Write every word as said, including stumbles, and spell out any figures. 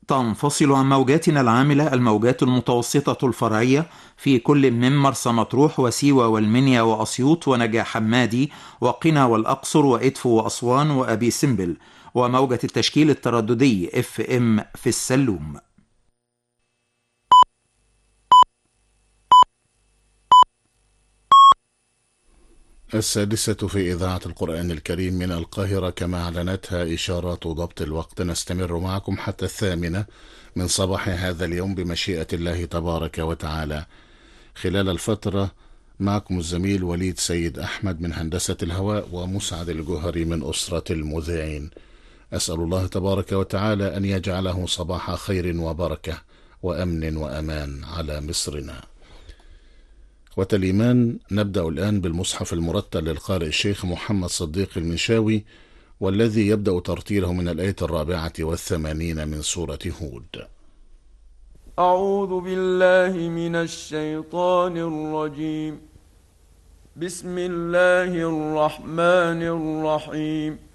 تنفصل عن موجاتنا العاملة الموجات المتوسطة الفرعية في كل من مرسى مطروح وسيوة والمنيا وأسيوط ونجع حمادي وقنا والأقصر وإدفو وأسوان وأبي سمبل، وموجة التشكيل الترددي اف ام في السلوم. السادسة في إذاعة القرآن الكريم من القاهرة كما أعلنتها إشارات ضبط الوقت. نستمر معكم حتى الثامنة من صباح هذا اليوم بمشيئة الله تبارك وتعالى. خلال الفترة معكم الزميل وليد سيد أحمد من هندسة الهواء ومسعد الجوهري من أسرة المذيعين. أسأل الله تبارك وتعالى أن يجعله صباح خير وبركة وأمن وأمان على مصرنا. إخوة الإيمان، نبدأ الآن بالمصحف المرتل للقارئ الشيخ محمد صديق المنشاوي، والذي يبدأ ترتيله من الآية الرابعة والثمانين من سورة هود. أعوذ بالله من الشيطان الرجيم. بسم الله الرحمن الرحيم.